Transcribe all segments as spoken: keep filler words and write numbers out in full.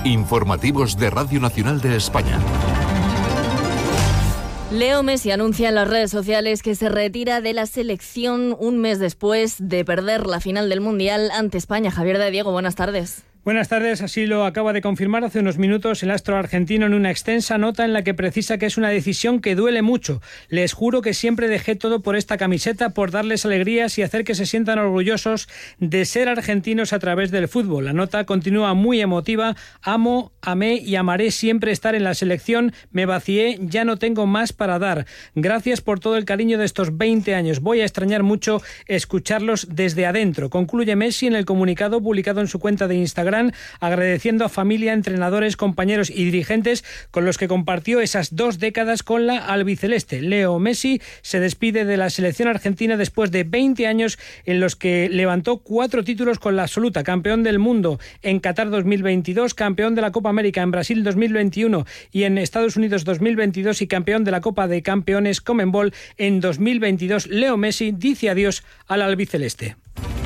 Informativos de Radio Nacional de España. Leo Messi anuncia en las redes sociales que se retira de la selección un mes después de perder la final del Mundial ante España. Javier de Diego, buenas tardes. Buenas tardes, así lo acaba de confirmar hace unos minutos el astro argentino en una extensa nota en la que precisa que es una decisión que duele mucho. Les juro que siempre dejé todo por esta camiseta, por darles alegrías y hacer que se sientan orgullosos de ser argentinos a través del fútbol. La nota continúa muy emotiva. Amo, amé y amaré siempre estar en la selección. Me vacié, ya no tengo más para dar. Gracias por todo el cariño de estos veinte años. Voy a extrañar mucho escucharlos desde adentro. Concluye Messi en el comunicado publicado en su cuenta de Instagram, agradeciendo a familia, entrenadores, compañeros y dirigentes con los que compartió esas dos décadas con la albiceleste. Leo Messi se despide de la selección argentina después de veinte años en los que levantó cuatro títulos con la absoluta: campeón del mundo en Qatar dos mil veintidós, campeón de la Copa América en Brasil dos mil veintiuno y en Estados Unidos dos mil veintidós y campeón de la Copa de Campeones Conmebol en dos mil veintidós. Leo Messi dice adiós al albiceleste.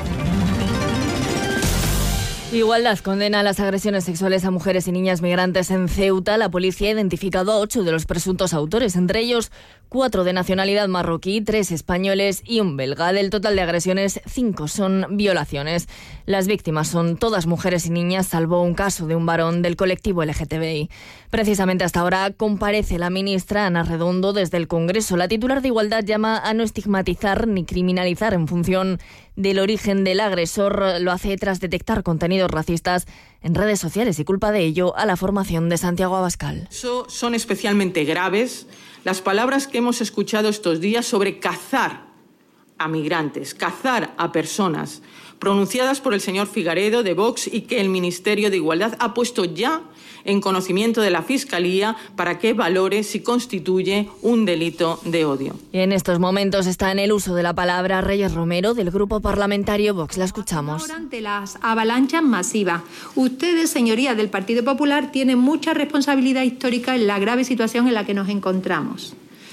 Igualdad condena las agresiones sexuales a mujeres y niñas migrantes en Ceuta. La policía ha identificado a ocho de los presuntos autores, entre ellos cuatro de nacionalidad marroquí, tres españoles y un belga. Del total de agresiones, cinco son violaciones. Las víctimas son todas mujeres y niñas, salvo un caso de un varón del colectivo L G T B I. Precisamente hasta ahora comparece la ministra Ana Redondo desde el Congreso. La titular de Igualdad llama a no estigmatizar ni criminalizar en función del origen del agresor. Lo hace tras detectar contenidos racistas en redes sociales y culpa de ello a la formación de Santiago Abascal. Eso son especialmente graves las palabras que hemos escuchado estos días sobre cazar a migrantes, cazar a personas, pronunciadas por el señor Figaredo de Vox y que el Ministerio de Igualdad ha puesto ya en conocimiento de la Fiscalía para que valore si constituye un delito de odio. Y en estos momentos está en el uso de la palabra Reyes Romero, del grupo parlamentario Vox. La escuchamos. Ante las avalanchas masivas, ustedes, señorías del Partido Popular, tienen mucha responsabilidad histórica en la grave situación en la que nos encontramos.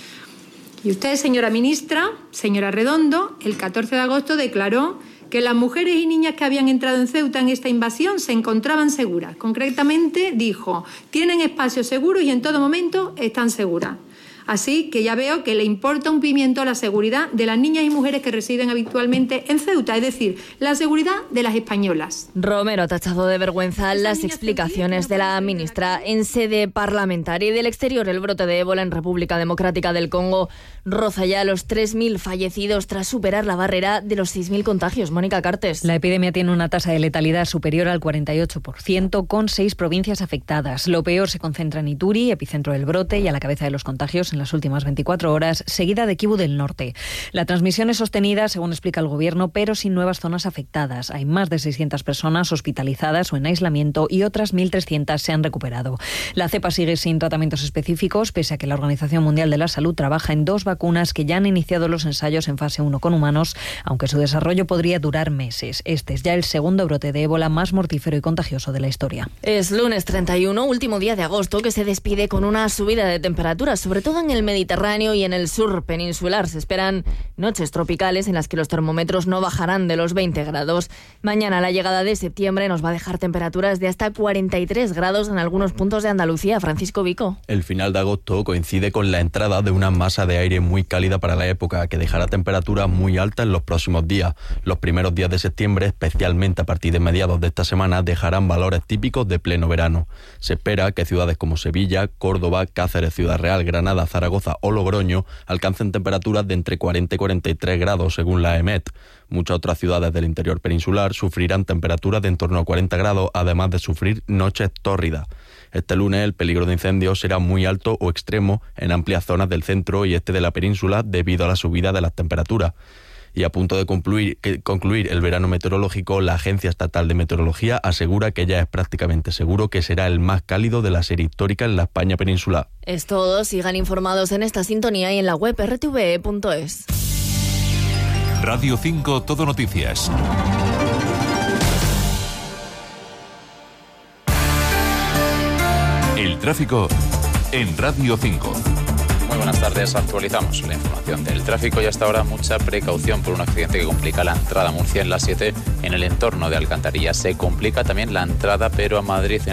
Y usted, señora ministra, señora Redondo, el catorce de agosto declaró que las mujeres y niñas que habían entrado en Ceuta en esta invasión se encontraban seguras. Concretamente dijo, tienen espacios seguros y en todo momento están seguras. Así que ya veo que le importa un pimiento la seguridad de las niñas y mujeres que residen habitualmente en Ceuta, es decir, la seguridad de las españolas. Romero ha tachado de vergüenza las explicaciones de la ministra en sede parlamentaria. Y del exterior, el brote de ébola en República Democrática del Congo roza ya los tres mil fallecidos tras superar la barrera de los seis mil contagios. Mónica Cartes. La epidemia tiene una tasa de letalidad superior al cuarenta y ocho por ciento, con seis provincias afectadas. Lo peor se concentra en Ituri, epicentro del brote y a la cabeza de los contagios en las últimas veinticuatro horas, seguida de Kivu del Norte. La transmisión es sostenida, según explica el Gobierno, pero sin nuevas zonas afectadas. Hay más de seiscientas personas hospitalizadas o en aislamiento y otras mil trescientas se han recuperado. La cepa sigue sin tratamientos específicos, pese a que la Organización Mundial de la Salud trabaja en dos vacunas que ya han iniciado los ensayos en fase uno con humanos, aunque su desarrollo podría durar meses. Este es ya el segundo brote de ébola más mortífero y contagioso de la historia. Es lunes treinta y uno, último día de agosto, que se despide con una subida de temperaturas, sobre todo en el Mediterráneo y en el sur peninsular. Se esperan noches tropicales en las que los termómetros no bajarán de los veinte grados. Mañana la llegada de septiembre nos va a dejar temperaturas de hasta cuarenta y tres grados en algunos puntos de Andalucía. Francisco Vico. El final de agosto coincide con la entrada de una masa de aire muy cálida para la época, que dejará temperaturas muy altas en los próximos días. Los primeros días de septiembre, especialmente a partir de mediados de esta semana, dejarán valores típicos de pleno verano. Se espera que ciudades como Sevilla, Córdoba, Cáceres, Ciudad Real, Granada, Zaragoza o Logroño alcancen temperaturas de entre cuarenta y cuarenta y tres grados según la E M E T. Muchas otras ciudades del interior peninsular sufrirán temperaturas de en torno a cuarenta grados, además de sufrir noches tórridas. Este lunes el peligro de incendios será muy alto o extremo en amplias zonas del centro y este de la península debido a la subida de las temperaturas. Y a punto de concluir, que, concluir el verano meteorológico, la Agencia Estatal de Meteorología asegura que ya es prácticamente seguro que será el más cálido de la serie histórica en la España peninsular. Es todo. Sigan informados en esta sintonía y en la web erre te ve punto es. Radio cinco Todo Noticias. El tráfico en Radio cinco. Muy buenas tardes, actualizamos la información del tráfico y hasta ahora mucha precaución por un accidente que complica la entrada a Murcia en la siete en el entorno de Alcantarilla. Se complica también la entrada pero a Madrid en